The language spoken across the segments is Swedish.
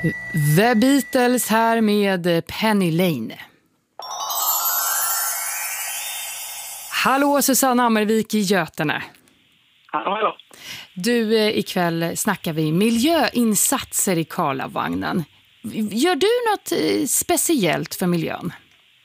The Beatles här med Penny Lane. Hallå, Susanne Ammervik i Götene. Hallå. Du, ikväll snackar vi miljöinsatser i Karlavagnen. Gör du något speciellt för miljön?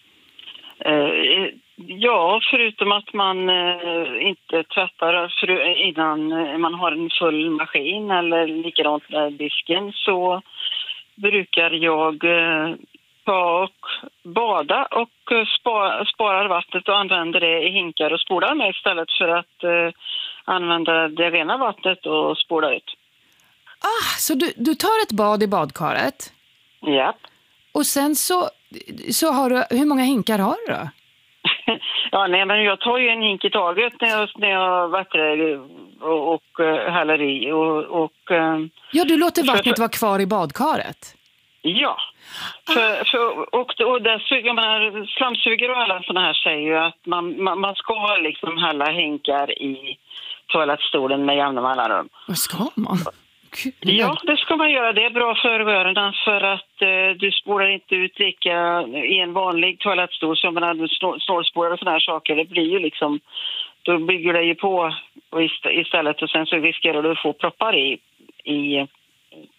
Ja, förutom att man inte tvättar innan man har en full maskin eller likadant med disken, så brukar jag ta och bada och sparar vattnet och använder det i hinkar och spolar med istället för att använda det rena vattnet och spola ut. Så du tar ett bad i badkaret? Ja. Och sen så har du, hur många hinkar har du då? Ja, nej, men jag tar ju en hink i taget när jag vattnar och häller i. Ja, du låter vattnet vara kvar i badkaret? Ja. Och dessutom, slamsugare och alla sådana här säger ju att man ska liksom hälla hinkar i toalettstolen med jämna mellanrum. Vad ska man? Ja, det ska man göra. Det är bra för rören för att du spolar inte ut lika i en vanlig toalettstol som man snålspolar och sådana här saker. Det blir ju liksom, då bygger det ju på istället och sen så riskerar du att få proppar i